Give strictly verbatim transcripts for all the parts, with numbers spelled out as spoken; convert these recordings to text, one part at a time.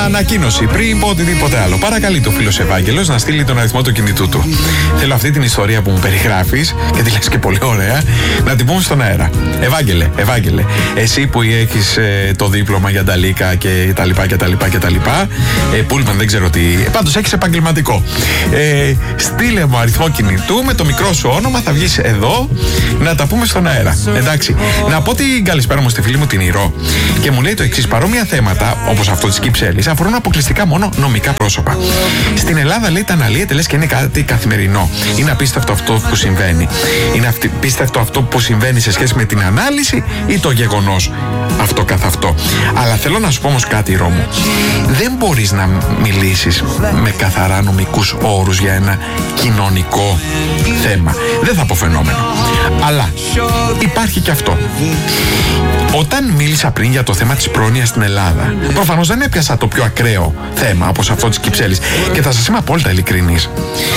Ανακοίνωση πριν πω οτιδήποτε άλλο. Παρακαλεί το φίλος Ευάγγελος να στείλει τον αριθμό του κινητού του. Θέλω αυτή την ιστορία που μου περιγράφεις και τη λες και πολύ ωραία να την πούμε στον αέρα. Ευάγγελε, Ευάγγελε, εσύ που έχεις ε, το δίπλωμα για Νταλίκα και τα λοιπά και τα λοιπά και τα λοιπά, ε, Πούλμαν δεν ξέρω τι, ε, πάντως έχεις επαγγελματικό. Ε, στείλε μου αριθμό κινητού με το μικρό σου όνομα, θα βγεις εδώ να τα πούμε στον αέρα. Εντάξει. Να πω την καλησπέρα μου στη φίλη μου την Ηρώ και μου λέει το εξής: παρόμοια θέματα όπως αυτό της Κυψέλης αφορούν αποκλειστικά μόνο νομικά πρόσωπα. Στην Ελλάδα λέει τα αναλύεται λες και είναι κάτι καθημερινό. Είναι απίστευτο αυτό που συμβαίνει. Είναι απίστευτο αυτό που συμβαίνει σε σχέση με την ανάλυση ή το γεγονός αυτό καθ' αυτό. Αλλά θέλω να σου πω όμως κάτι, Ρώμου. Δεν μπορείς να μιλήσεις με καθαρά νομικούς όρους για ένα κοινωνικό θέμα. Δεν θα πω φαινόμενο. Αλλά υπάρχει και αυτό. Όταν μίλησα πριν για το θέμα της πρόνοιας στην Ελλάδα, προφανώς δεν έπιασα το πιο ακραίο θέμα όπως αυτό της Κυψέλης. Και θα σας είμαι απόλυτα ειλικρινής.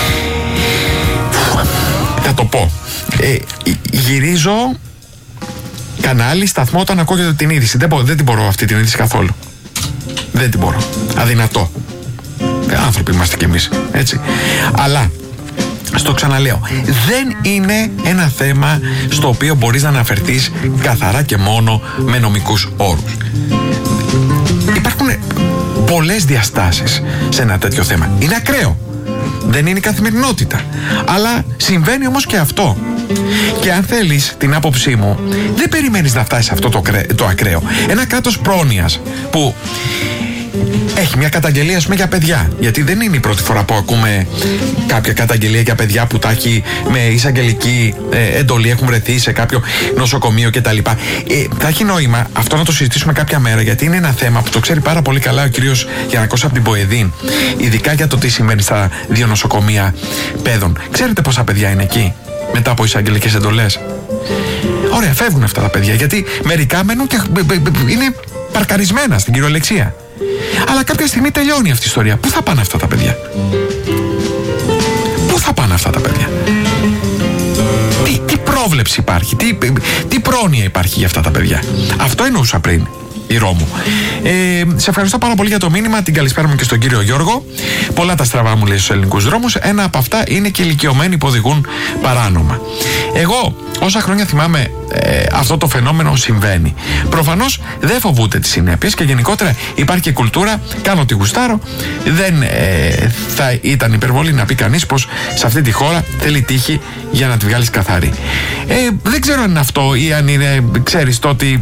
Θα το πω. Ε, γυρίζω κανάλι, σταθμό όταν ακούγεται την είδηση. Δεν, δεν την μπορώ αυτή την είδηση καθόλου. Δεν την μπορώ. Αδυνατό. Ε, άνθρωποι είμαστε κι εμείς. Έτσι. Αλλά στο ξαναλέω, δεν είναι ένα θέμα στο οποίο μπορείς να αναφερθείς καθαρά και μόνο με νομικούς όρους. Υπάρχουν πολλές διαστάσεις σε ένα τέτοιο θέμα. Είναι ακραίο. Δεν είναι η καθημερινότητα. Αλλά συμβαίνει όμως και αυτό. Και αν θέλεις την άποψή μου, δεν περιμένεις να φτάσεις σε αυτό το, το ακραίο. Ένα κράτος πρόνοιας που έχει μια καταγγελία, ας πούμε, για παιδιά. Γιατί δεν είναι η πρώτη φορά που ακούμε κάποια καταγγελία για παιδιά που τα έχει με εισαγγελική ε, εντολή, έχουν βρεθεί σε κάποιο νοσοκομείο κτλ. Ε, θα έχει νόημα αυτό να το συζητήσουμε κάποια μέρα, γιατί είναι ένα θέμα που το ξέρει πάρα πολύ καλά ο κύριος Γιαννακός από την Ποεδίν. Ειδικά για το τι συμβαίνει στα δύο νοσοκομεία παιδών. Ξέρετε πόσα παιδιά είναι εκεί μετά από εισαγγελικές εντολές? Ωραία, φεύγουν αυτά τα παιδιά, γιατί μερικά μένουν και είναι παρκαρισμένα στην κυριολεξία. Αλλά κάποια στιγμή τελειώνει αυτή η ιστορία. Πού θα πάνε αυτά τα παιδιά? Πού θα πάνε αυτά τα παιδιά? Τι, τι πρόβλεψη υπάρχει? Τι, τι πρόνοια υπάρχει για αυτά τα παιδιά? Αυτό εννοούσα πριν, η Ρώμου. Ε, σε ευχαριστώ πάρα πολύ για το μήνυμα. Την καλησπέρα μου και στον κύριο Γιώργο. Πολλά τα στραβά μου λέει στους ελληνικούς δρόμους. Ένα από αυτά είναι και ηλικιωμένοι που οδηγούν παράνομα. Εγώ όσα χρόνια θυμάμαι ε, αυτό το φαινόμενο συμβαίνει. Προφανώς δεν φοβούνται τις συνέπειες και γενικότερα υπάρχει και κουλτούρα. Κάνω τι γουστάρω. Δεν ε, θα ήταν υπερβολή να πει κανείς πως σε αυτή τη χώρα θέλει τύχη για να τη βγάλεις καθαρή. Ε, δεν ξέρω αν είναι αυτό ή αν είναι, ξέρεις, το ότι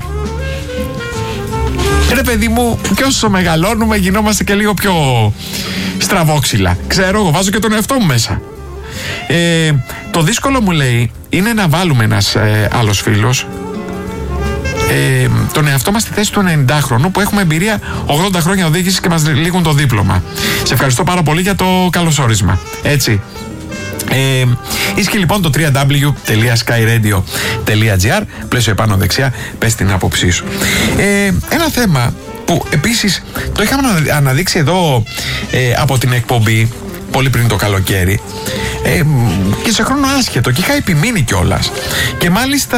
ρε παιδί μου, και όσο μεγαλώνουμε γινόμαστε και λίγο πιο στραβόξυλα. Ξέρω, εγώ βάζω και τον εαυτό μου μέσα. Ε, το δύσκολο μου λέει είναι να βάλουμε ένας ε, άλλος φίλος ε, τον εαυτό μας στη θέση του ενενηντάχρονου που έχουμε εμπειρία ογδόντα χρόνια οδήγησης και μας λήγουν το δίπλωμα. Σε ευχαριστώ πάρα πολύ για το καλωσόρισμα. Έτσι. Ε, Ίσχυε λοιπόν το double-u double-u double-u τελεία skyradio τελεία gr. Πλαίσιο επάνω δεξιά, πες την άποψή σου. ε, Ένα θέμα που επίσης το είχαμε αναδείξει εδώ ε, από την εκπομπή πολύ πριν το καλοκαίρι ε, και σε χρόνο άσχετο και είχα επιμείνει κιόλας. Και μάλιστα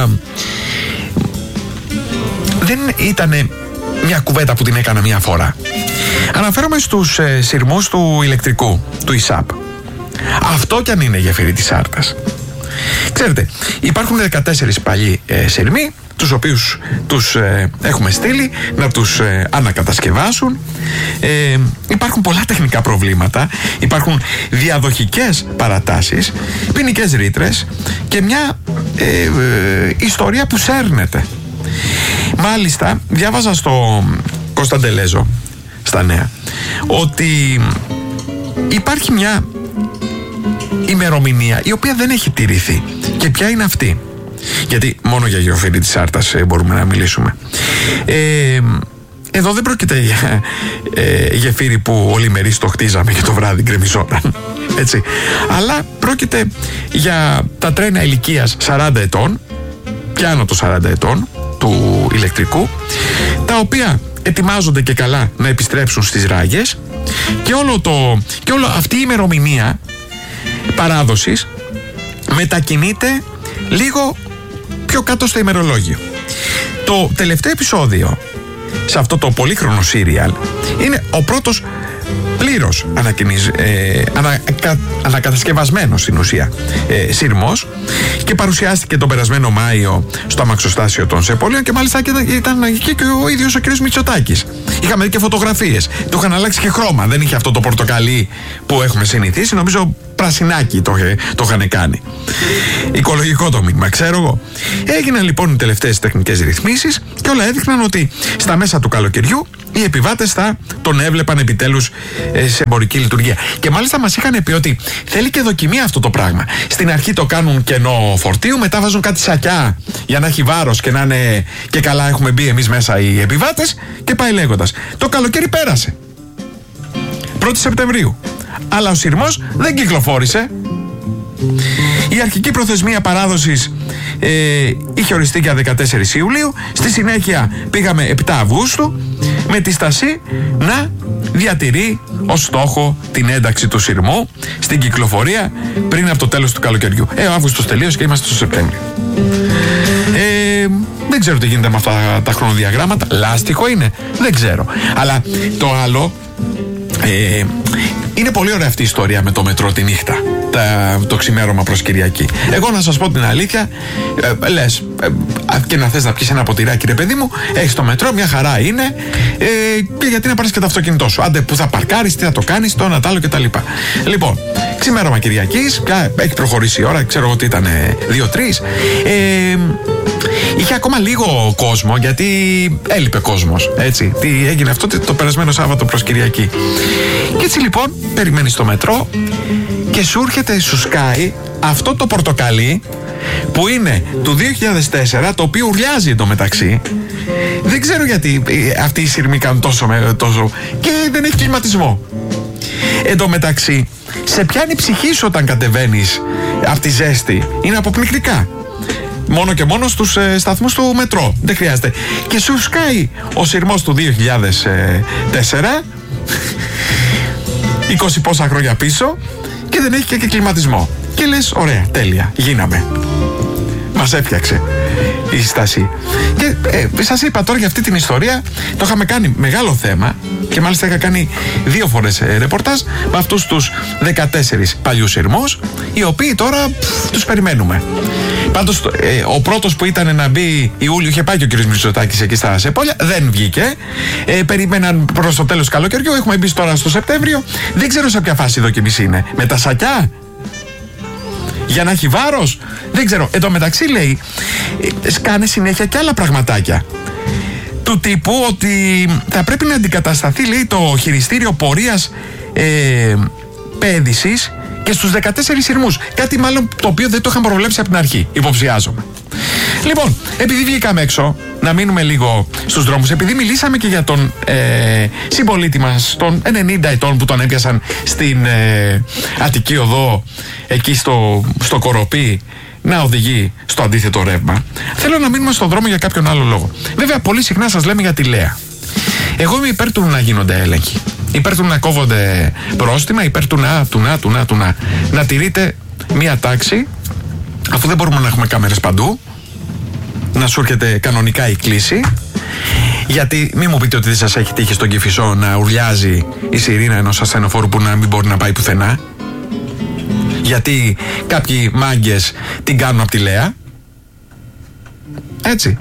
δεν ήταν μια κουβέντα που την έκανα μια φορά. Αναφέρομαι στους ε, σειρμούς του ηλεκτρικού, του ΙΣΑΠ. Αυτό κι αν είναι γεφύρι της Άρτας. Ξέρετε, υπάρχουν δεκατέσσερις παλιοί ε, σειρμοί, τους οποίους τους ε, έχουμε στείλει να τους ε, ανακατασκευάσουν. Ε, υπάρχουν πολλά τεχνικά προβλήματα, υπάρχουν διαδοχικές παρατάσεις, ποινικές ρήτρες και μια ε, ε, ιστορία που σέρνεται. Μάλιστα, διάβαζα στο Κωνσταντελέζο, στα νέα, ότι υπάρχει μια ημερομηνία η οποία δεν έχει τηρηθεί. Και ποια είναι αυτή? Γιατί μόνο για γεωφύρι της Άρτας ε, μπορούμε να μιλήσουμε. Ε, εδώ δεν πρόκειται για ε, γεφύρι που ολημερείς το χτίζαμε και το βράδυ γκρεμιζόταν. Έτσι. Αλλά πρόκειται για τα τρένα ηλικίας σαράντα ετών, πιάνω το σαράντα ετών του ηλεκτρικού, τα οποία ετοιμάζονται και καλά να επιστρέψουν στις ράγες και όλο, το, και όλο αυτή η ημερομηνία παράδοσης μετακινείται λίγο πιο κάτω στο ημερολόγιο. Το τελευταίο επεισόδιο σε αυτό το πολύχρονο σύριαλ είναι ο πρώτος πλήρως ε, ανακα, ανακατασκευασμένος στην ουσία ε, σειρμός και παρουσιάστηκε τον περασμένο Μάιο στο αμαξοστάσιο των Σεπόλειων και μάλιστα ήταν εκεί και ο ίδιος ο κ. Μητσοτάκης. Είχαμε δει και φωτογραφίες. Το είχαν αλλάξει και χρώμα. Δεν είχε αυτό το πορτοκαλί που έχουμε συνηθίσει. Νομίζω πρασινάκι το, το είχαν κάνει. Οικολογικό το μήνυμα, ξέρω εγώ. Έγιναν λοιπόν οι τελευταίες τεχνικές ρυθμίσεις και όλα έδειχναν ότι στα μέσα του καλοκαιριού οι επιβάτες θα τον έβλεπαν επιτέλους ε, σε εμπορική λειτουργία. Και μάλιστα μας είχαν πει ότι θέλει και δοκιμία αυτό το πράγμα. Στην αρχή το κάνουν κενό φορτίου, μετά βάζουν κάτι σακιά για να έχει βάρος και να είναι και καλά έχουμε μπει εμείς μέσα οι επιβάτες και πάει λέγοντας. Το καλοκαίρι πέρασε. πρώτη Σεπτεμβρίου. Αλλά ο σειρμός δεν κυκλοφόρησε. Η αρχική προθεσμία παράδοσης ε, είχε οριστεί για δεκατέσσερις Ιουλίου. Στη συνέχεια πήγαμε επτά Αυγούστου με τη στασή να διατηρεί ως στόχο την ένταξη του σειρμού στην κυκλοφορία πριν από το τέλος του καλοκαιριού. Ε, ο Αύγουστος τελείωσε και είμαστε στο Σεπτέμβριο. Ε, δεν ξέρω τι γίνεται με αυτά τα χρονοδιαγράμματα. Λάστιχο είναι, δεν ξέρω. Αλλά το άλλο ε, είναι πολύ ωραία αυτή η ιστορία με το μετρό τη νύχτα, τα, το ξημέρωμα προς Κυριακή. Εγώ να σας πω την αλήθεια, ε, λες ε, και να θες να πιεις ένα ποτηράκι ρε παιδί μου, έχεις το μετρό, μια χαρά είναι ε, και γιατί να πάρεις και το αυτοκίνητό σου. Άντε που θα παρκάρεις, τι θα το κάνεις, το ένα τ' άλλο κτλ. Λοιπόν, ξημέρωμα Κυριακής, πια έχει προχωρήσει η ώρα, ξέρω εγώ ότι ήταν δύο τρεις. Ε, είχε ακόμα λίγο κόσμο γιατί έλειπε κόσμος, έτσι. Τι έγινε αυτό το περασμένο Σάββατο προς Κυριακή. Και έτσι λοιπόν περιμένεις το μετρό και σου έρχεται, σου σκάει αυτό το πορτοκαλί που είναι του δύο χιλιάδες τέσσερα, το οποίο ουρλιάζει εντωμεταξύ. Δεν ξέρω γιατί αυτοί οι σειρμοί κάνουν τόσο, τόσο και δεν έχει κλιματισμό. Εντωμεταξύ σε πιάνει η ψυχή σου όταν κατεβαίνεις από τη ζέστη. Είναι αποπνικτικά. Μόνο και μόνο στους ε, σταθμούς του μετρό. Δεν χρειάζεται. Και σου σκάει ο σειρμός του δύο χιλιάδες τέσσερα είκοσι πόσα χρόνια πίσω και δεν έχει και κλιματισμό. Και λες, ωραία, τέλεια, γίναμε. Μας έφτιαξε η στάση. Και ε, σας είπα τώρα για αυτή την ιστορία, το είχαμε κάνει μεγάλο θέμα και μάλιστα είχα κάνει δύο φορές ε, ρεπορτάζ με αυτούς τους δεκατέσσερις παλιούς σειρμούς, οι οποίοι τώρα πφ, τους περιμένουμε. Πάντως ε, ο πρώτος που ήταν να μπει Ιούλιο, είχε πάει και ο κ. Μητσοτάκης εκεί στα Σεπόλια, δεν βγήκε. Ε, περίμεναν προς το τέλος καλοκαιριού, έχουμε μπει τώρα στο Σεπτέμβριο. Δεν ξέρω σε ποια φάση η δοκιμήση είναι. Με τα σακιά, για να έχει βάρος, δεν ξέρω. Εν τω μεταξύ λέει, ε, σκάνε συνέχεια και άλλα πραγματάκια. Του τύπου ότι θα πρέπει να αντικατασταθεί, λέει, το χειριστήριο πορείας ε, πέδησης και στους δεκατέσσερις σειρμούς. Κάτι μάλλον το οποίο δεν το είχαν προβλέψει από την αρχή, υποψιάζομαι. Λοιπόν, επειδή βγήκαμε έξω, να μείνουμε λίγο στους δρόμους, επειδή μιλήσαμε και για τον ε, συμπολίτη μας των ενενήντα ετών που τον έπιασαν στην ε, Αττική Οδό, εκεί στο, στο Κοροπή, να οδηγεί στο αντίθετο ρεύμα, θέλω να μείνουμε στον δρόμο για κάποιον άλλο λόγο. Βέβαια, πολύ συχνά σας λέμε για τη Λέα. Εγώ είμαι υπέρ του να γίνονται έλεγχοι. Υπέρ του να κόβονται πρόστιμα, υπέρ του να, του να, του να, του να. Να τηρείτε μία τάξη, αφού δεν μπορούμε να έχουμε κάμερες παντού, να σου έρχεται κανονικά η κλίση. Γιατί μην μου πείτε ότι δεν σας έχει τύχει στον Κηφισό να ουρλιάζει η σιρήνα ενός ασθενοφόρου που να μην μπορεί να πάει πουθενά. Γιατί κάποιοι μάγκες την κάνουν από τη Λέα. Έτσι.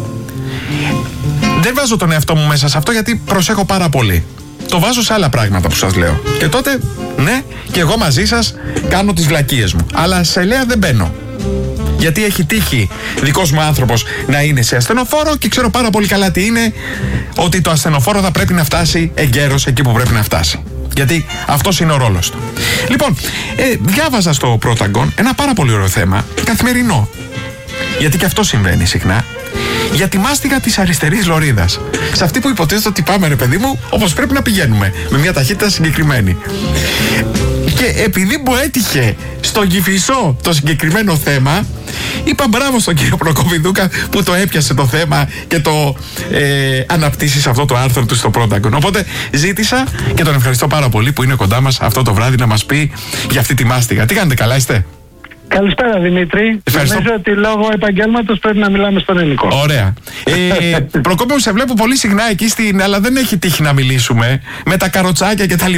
Δεν βάζω τον εαυτό μου μέσα σε αυτό γιατί προσέχω πάρα πολύ. Το βάζω σε άλλα πράγματα που σας λέω. Και τότε, ναι, και εγώ μαζί σας κάνω τις βλακίες μου. Αλλά σε Λέα δεν μπαίνω. Γιατί έχει τύχει δικός μου άνθρωπος να είναι σε ασθενοφόρο και ξέρω πάρα πολύ καλά τι είναι, ότι το ασθενοφόρο θα πρέπει να φτάσει εγκαίρος εκεί που πρέπει να φτάσει. Γιατί αυτός είναι ο ρόλος του. Λοιπόν, ε, διάβαζα στο Πρόταγκον ένα πάρα πολύ ωραίο θέμα, καθημερινό. Γιατί και αυτό συμβαίνει συχνά. Για τη μάστιγα της αριστερής λωρίδας. Σε αυτή που υποτίθεται ότι πάμε, ρε παιδί μου, όπως πρέπει να πηγαίνουμε, με μια ταχύτητα συγκεκριμένη. Και επειδή μου έτυχε στον Κηφισό το συγκεκριμένο θέμα, είπα μπράβο στον κύριο Προκοπηδούκα που το έπιασε το θέμα και το ε, αναπτύσσει σε αυτό το άρθρο του στο Πρόταγκον. Οπότε ζήτησα και τον ευχαριστώ πάρα πολύ που είναι κοντά μας αυτό το βράδυ να μας πει για αυτή τη μάστιγα. Τι κάνετε, καλά είστε? Καλησπέρα Δημήτρη. Ευχαριστώ. Νομίζω ότι λόγω επαγγέλματος πρέπει να μιλάμε στον ελληνικό. Ωραία. Ε, Προκόπη, σε βλέπω πολύ συχνά εκεί στην. Αλλά δεν έχει τύχει να μιλήσουμε. Με τα καροτσάκια κτλ.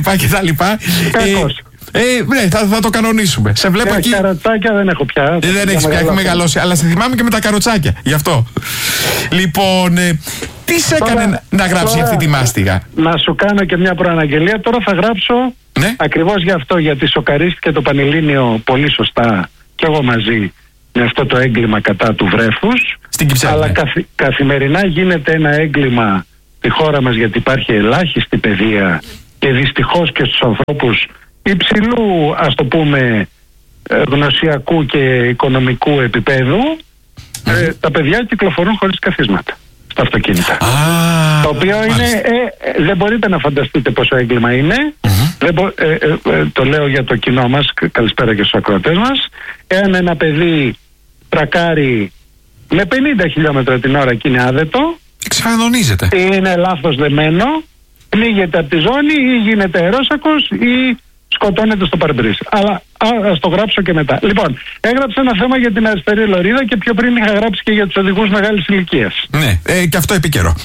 Κακώς. Ε, ναι, θα, θα το κανονίσουμε. Σε βλέπω Ε, εκεί. καροτσάκια δεν έχω πια. Ε, δεν έχει πια, έχει μεγαλώσει. Αλλά σε θυμάμαι και με τα καροτσάκια. Γι' αυτό. Λοιπόν, ε, τι σε έκανε Τώρα- να γράψει τώρα αυτή τη μάστιγα? Να σου κάνω και μια προαναγγελία. Τώρα θα γράψω Ναι. ακριβώς γι' αυτό, γιατί σοκαρίστηκε το Πανελλήνιο πολύ σωστά και εγώ μαζί με αυτό το έγκλημα κατά του βρέφους. Στην Κυψέλη. Αλλά Ναι. καθη- καθημερινά γίνεται ένα έγκλημα στη χώρα μας, γιατί υπάρχει ελάχιστη παιδεία και δυστυχώς και στους ανθρώπους υψηλού, ας το πούμε, ε, γνωσιακού και οικονομικού επίπεδου, ε, τα παιδιά κυκλοφορούν χωρίς καθίσματα στα αυτοκίνητα. Α, Το οποίο είναι, μάλιστα. ε, ε, δεν μπορείτε να φανταστείτε πόσο έγκλημα είναι. Δεν μπο- ε, ε, ε, το λέω για το κοινό μας, κα- καλησπέρα και στους ακροατές μας. Εάν ένα παιδί τρακάρει με πενήντα χιλιόμετρα την ώρα και είναι άδετο, Εξφανδονίζεται. είναι λάθος δεμένο, πνίγεται από τη ζώνη ή γίνεται αερόσακος ή σκοτώνεται στο παρμπρίζ. Αλλά α, ας το γράψω και μετά. Λοιπόν, έγραψα ένα θέμα για την αριστερή λωρίδα και πιο πριν είχα γράψει και για τους οδηγούς μεγάλης ηλικίας. Ναι, ε, και αυτό επίκαιρο.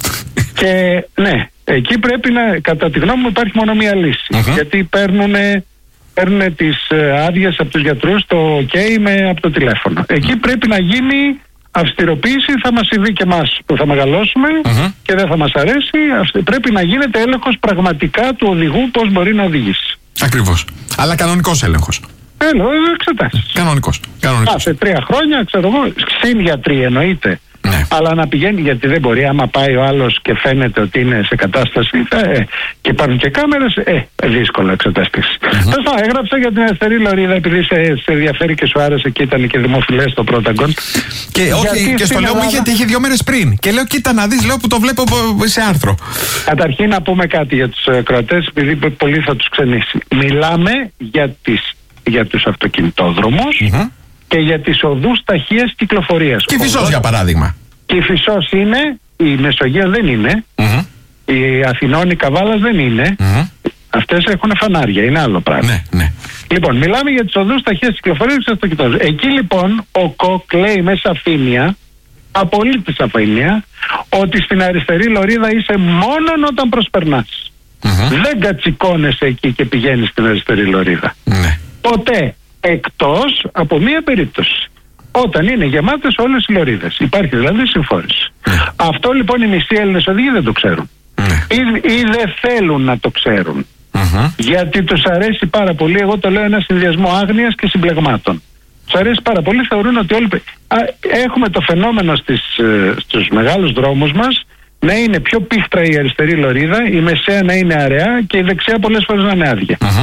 Και ναι, εκεί πρέπει να, κατά τη γνώμη μου, υπάρχει μόνο μία λύση. Μμμ. Γιατί παίρνουνε, παίρνουνε τις ε, άδειες από τους γιατρούς, το OK με, από το τηλέφωνο. Εκεί πρέπει να γίνει αυστηροποίηση, θα μας συμβεί και εμάς που θα μεγαλώσουμε Μμμ. και δεν θα μας αρέσει. Αυστε- πρέπει να γίνεται έλεγχος πραγματικά του οδηγού πώς μπορεί να οδηγήσει. Ακριβώς. Αλλά κανονικός έλεγχος. Έλα, ε, εξετάσεις. Κανονικός. Κανονικός. Κάθε τρία χρόνια, ξέρω εγώ, συν γιατροί εννοείται. Ναι. Αλλά να πηγαίνει, γιατί δεν μπορεί, άμα πάει ο άλλος και φαίνεται ότι είναι σε κατάσταση ε, και υπάρχουν και κάμερες, ε, δύσκολο εξεταστής. Mm-hmm. Θα έγραψα για την αριστερή λωρίδα, επειδή σε, σε ενδιαφέρει και σου άρεσε και ήταν και δημοφιλές το Πρόταγκον. Και όχι, Γιατί και στο στην λέω μου Ελλάδα- είχε τύχει δύο μέρες πριν. Και λέω, κοίτα να δεις, λέω που το βλέπω σε άρθρο. Καταρχήν να πούμε κάτι για τους ε, κροατές, επειδή π- πολύ θα τους ξενήσει. Μιλάμε για, τις, για τους αυτοκινητόδρομους Μμμ. και για τις οδούς ταχείας κυκλοφορίας. Και Φυσός, Οδός- για παράδειγμα. Και η Φυσός είναι, η Μεσογείο δεν είναι, Μμμ. η Αθηνών, η Καβάλας δεν είναι. Μμμ. Αυτές έχουν φανάρια, είναι άλλο πράγμα. Ναι, ναι. Λοιπόν, μιλάμε για τις οδούς ταχείας κυκλοφορίας και αυτοκινητόδρομους. Εκεί λοιπόν ο ΚΟΚ λέει με σαφήνεια, απολύτως σαφήνεια, ότι στην αριστερή λωρίδα είσαι μόνον όταν προσπερνάς. Μμμ. Δεν κατσικώνεσαι εκεί και πηγαίνεις στην αριστερή λωρίδα. Ναι. Ποτέ, εκτός από μία περίπτωση. Όταν είναι γεμάτες όλες οι λωρίδες. Υπάρχει δηλαδή συμφόρηση. Αυτό λοιπόν οι μισοί Έλληνες οδηγοί δεν το ξέρουν. Ναι. Ή, ή δεν θέλουν να το ξέρουν. Μμμ. Γιατί τους αρέσει πάρα πολύ, εγώ το λέω ένα συνδυασμό άγνοιας και συμπλεγμάτων. Τους αρέσει πάρα πολύ, θεωρούν ότι όλοι... Α, έχουμε το φαινόμενο στις, ε, στους μεγάλους δρόμους μας να είναι πιο πίχτρα η αριστερή λωρίδα, η μεσαία να είναι αραιά και η δεξιά πολλές φορές να είναι άδεια. Μμμ.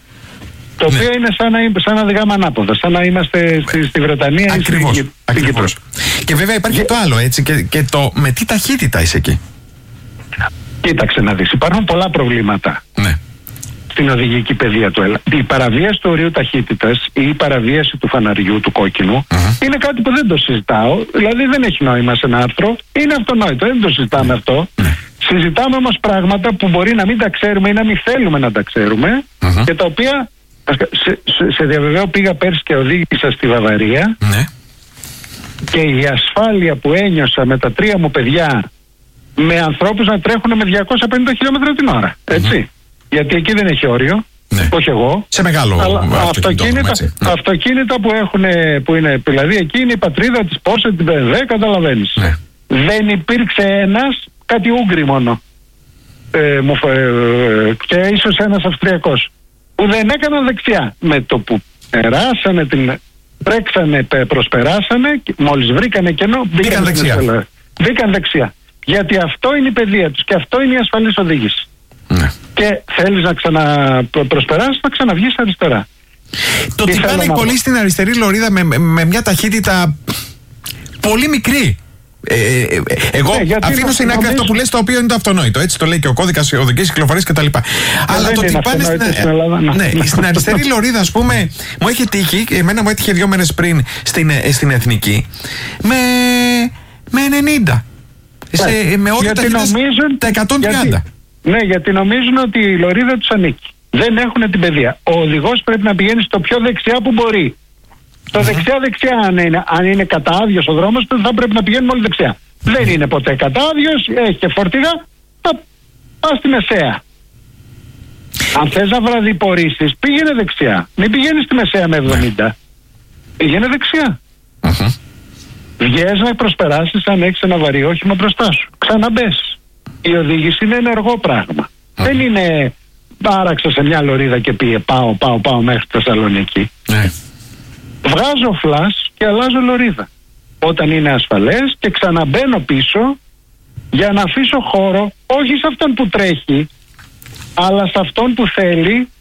Το οποίο είναι σαν να, σαν να οδηγάμε ανάποδα, σαν να είμαστε στη, στη Βρετανία ή Ακριβώς. στην Κύπρο. Ακριβώς. Και βέβαια υπάρχει το άλλο έτσι και, και το με τι ταχύτητα είσαι εκεί. Κοίταξε να δεις, υπάρχουν πολλά προβλήματα Ναι. στην οδηγική παιδεία του ΕΛΑ. Η παραβίαση του ορίου ταχύτητας ή η παραβίαση του φαναριού, του κόκκινου, Μμμ. είναι κάτι που δεν το συζητάω. Δηλαδή δεν έχει νόημα σε ένα άρθρο. Είναι αυτονόητο, δεν το συζητάμε αυτό. Συζητάμε όμως πράγματα που μπορεί να μην τα ξέρουμε ή να μην θέλουμε να τα ξέρουμε Μμμ. και τα οποία, σε, σε, σε διαβεβαίω, πήγα πέρσι και οδήγησα στη Βαβαρία Ναι. και η ασφάλεια που ένιωσα με τα τρία μου παιδιά, με ανθρώπους να τρέχουν με διακόσια πενήντα χιλιόμετρα την ώρα. Έτσι. Γιατί εκεί δεν έχει όριο. Ναι. Όχι εγώ. Σε μεγάλο Αλλά αυτοκίνητο, αυτοκίνητα, έτσι. Ναι. αυτοκίνητα που, έχουν, που είναι, δηλαδή εκεί είναι η πατρίδα της Porsche, την μπι εμ ντάμπλιου, καταλαβαίνεις. Ναι. Δεν υπήρξε ένας, κάτι Ούγγροι μόνο. Ε, μου, φα- ε, και ίσως ένας Αυστριακός. Που δεν έκαναν δεξιά. Με το που περάσανε την... Τρέξανε, πε- προσπεράσανε, και μόλις βρήκανε κενό, μπήκαν δεξιά. στην Ελλάδα. Μπήκαν δεξιά. Γιατί αυτό είναι η παιδεία τους και αυτό είναι η ασφαλής οδήγηση. Ναι. Και θέλεις να ξαναπροσπεράσεις, θα ξαναβγείς αριστερά. Το Τι ότι θέλω πάνε να πω. πολύ στην αριστερή λωρίδα με, με, με μια ταχύτητα πολύ μικρή. Ε, ε, ε, εγώ Ναι, γιατί αφήνω να- στην άκρη νομίζω- αυτό που λες, το οποίο είναι το αυτονόητο. Έτσι το λέει και ο κώδικας οδικής κυκλοφορίας κτλ. Αλλά δεν το ότι είναι πάνε στην, αυτονόητο στην Ελλάδα, να. ναι, στην αριστερή λωρίδα, ας πούμε, μου έχει τύχει, εμένα μου έτυχε δύο μέρες πριν στην, ε, στην Εθνική, με, με ενενήντα. Σε, Ναι, με όλη γιατί ταχύτητας νομίζουν- τα εκατόν τριάντα. γιατί- Ναι, γιατί νομίζουν ότι η λωρίδα τους ανήκει. Δεν έχουν την παιδεία. Ο οδηγός πρέπει να πηγαίνει στο πιο δεξιά που μπορεί. Το δεξιά-δεξιά, αν είναι, αν είναι κατάδιος ο δρόμος, θα πρέπει να πηγαίνουμε όλοι δεξιά. Δεν είναι ποτέ κατάδιος, έχει και φορτηγά, θα πας στη μεσαία. Αν θες να βραδιπορήσεις, πήγαινε δεξιά. Μην πηγαίνεις στη μεσαία με εβδομήντα. Πήγαινε δεξιά. Uh-huh. Βγες να προσπεράσεις αν έχεις ένα βαρύ όχημα μπροστά σου. Ξαναμπες. Η οδήγηση είναι ενεργό πράγμα. Uh-huh. Δεν είναι άραξα σε μια λωρίδα και πήγε πάω, πάω, πάω μέχρι τη Θεσσαλονίκη. Uh-huh. Βγάζω φλας και αλλάζω λωρίδα. Όταν είναι ασφαλές και ξαναμπαίνω πίσω για να αφήσω χώρο όχι σε αυτόν που τρέχει, αλλά σε αυτόν που θέλει